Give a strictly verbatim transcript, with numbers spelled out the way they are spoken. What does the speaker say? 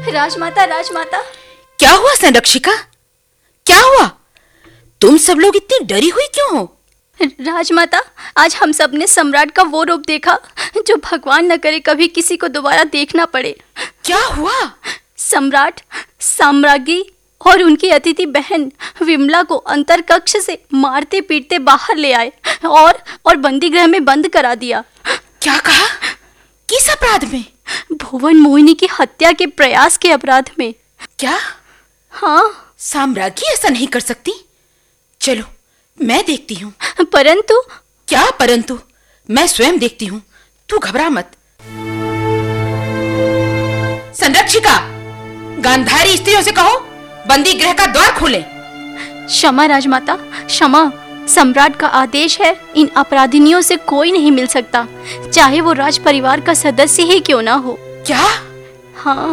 राजमाता, राजमाता। क्या हुआ संरक्षिका? क्या हुआ? तुम सब लोग इतनी डरी हुई क्यों हो? राजमाता, आज हम सब ने सम्राट का वो रूप देखा जो भगवान न करे कभी किसी को दोबारा देखना पड़े। क्या हुआ? सम्राट साम्राज्ञी और उनकी अतिथि बहन विमला को अंतर कक्ष से मारते पीटते बाहर ले आए और और बंदी गृह में बंद करा दिया। क्या कहा? किस अपराध में? भुवन मोहिनी की हत्या के प्रयास के अपराध में। क्या? हाँ। साम्राज्ञी ऐसा नहीं कर सकती। चलो मैं देखती हूँ। परंतु। क्या परंतु? मैं स्वयं देखती हूँ, तू घबरा मत। संरक्षिका, गांधारी स्त्रियों से कहो बंदी गृह का द्वार खोलें। क्षमा राजमाता, क्षमा। सम्राट का आदेश है, इन अपराधिनियों से कोई नहीं मिल सकता, चाहे वो राज परिवार का सदस्य ही क्यों ना हो। क्या? हाँ।